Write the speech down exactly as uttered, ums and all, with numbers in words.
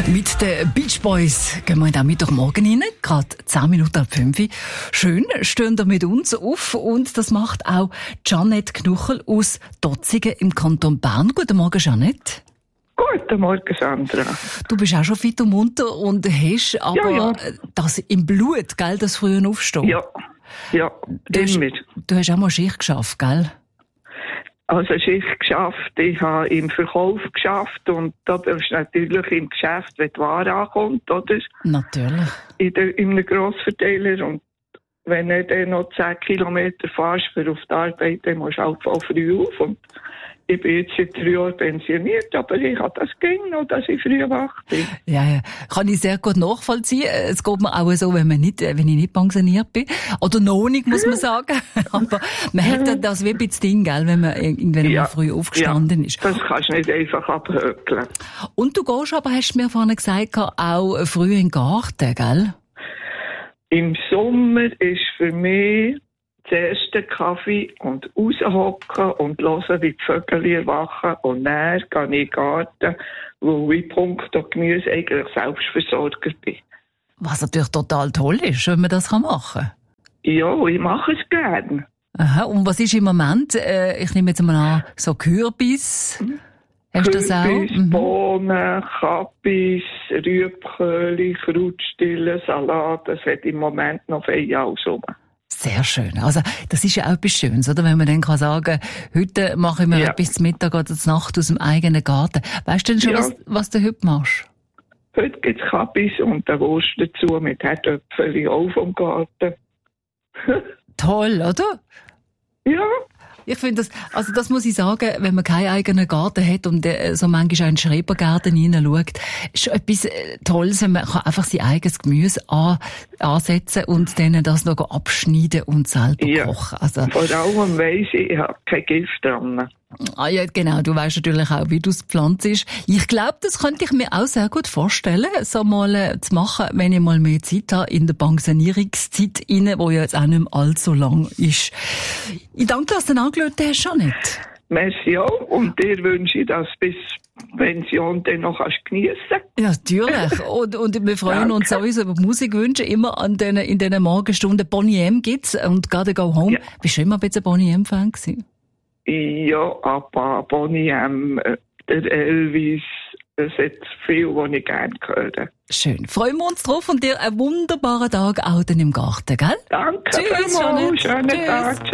Mit den Beach Boys gehen wir in den Mittwochmorgen rein, gerade zehn Minuten ab fünf. Schön, stehen da mit uns auf und das macht auch Jeanette Knuchel aus Dotzigen im Kanton Bern. Guten Morgen, Jeanette. Guten Morgen, Sandra. Du bist auch schon fit und munter und hast aber ja, ja. das im Blut, gell, das frühe Aufstehen. Ja, ja, du hast, immer. Du hast auch mal Schicht geschafft, gell? Also Schicht geschafft, ich habe im Verkauf geschafft und da bist du natürlich im Geschäft, wenn die Ware ankommt, oder? Natürlich. In, der, in einem Grossverteiler und wenn du dann noch zehn Kilometer fährst für auf die Arbeit, dann musst du halt voll früh auf und ich bin jetzt seit drei Jahren pensioniert, aber ich habe das ging noch, dass ich früh wach bin. Ja, ja, kann ich sehr gut nachvollziehen. Es geht mir auch so, wenn man nicht, wenn ich nicht pensioniert bin. Oder noch nicht, muss man sagen. Aber man hat das wie ein bisschen Ding, gell, wenn man irgendwann ja, mal früh aufgestanden ja, ist. Das kannst du nicht einfach abhökeln. Und du gehst aber, hast du mir vorhin gesagt, auch früh in den Garten, gell? Im Sommer ist für mich zuerst den Kaffee und raushocken und hören, wie die Vögel erwachen. Und dann gehe ich in den Garten, wo ich puncto Gemüse eigentlich Selbstversorger bin. Was natürlich total toll ist, wenn man das machen kann. Ja, ich mache es gerne. Aha, und was ist im Moment, äh, ich nehme jetzt mal an, so Kürbis? Hast du das auch? Kürbis, mhm. Bohnen, Kappis, Rüebköhli, Krautstille, Salat, das hat im Moment noch viel alles rum. Sehr schön. Also, das ist ja auch etwas Schönes, oder? Wenn man dann kann sagen, heute mache ich mir ja. etwas zum Mittag oder zur Nacht aus dem eigenen Garten. Weißt du denn schon, ja. was, was du heute machst? Heute gibt es Kappis und eine Wurst dazu mit Herdöpfchen auch vom Garten. Toll, oder? Ja. Ich finde das, also das muss ich sagen, wenn man keinen eigenen Garten hat und äh, so manchmal auch in den Schrebergarten hineinschaut, ist schon etwas äh, Tolles, wenn man kann einfach sein eigenes Gemüse an, ansetzen und dann das noch abschneiden und selber ja. kochen. Also, vor allem weiss ich, ich habe kein Gift dran. Ah ja, genau, du weisst natürlich auch, wie du es pflanzt. Ich glaube, das könnte ich mir auch sehr gut vorstellen, so mal äh, zu machen, wenn ich mal mehr Zeit habe, in der Pensionierungszeit rein, wo ja jetzt auch nicht mehr allzu lang ist. Ich danke, dass du dann angeschaut hast, Jeanette. Merci auch und dir wünsche ich, dass du bis Pension dann noch geniessen kannst. Ja, natürlich. und, und wir freuen uns sowieso über Musikwünsche immer an den, in diesen Morgenstunden. Boney M gibt's und Gotta Go Home. Ja. Bist du immer ein bisschen Boney M-Fan gewesen? Ja, aber Boney M, der Elvis, es hat viel, was ich gerne höre. Schön. Freuen wir uns drauf und dir einen wunderbaren Tag auch dann im Garten, gell? Danke. Tschüss, Jeanette. Schönen Tschüss. Tag. Tschüss.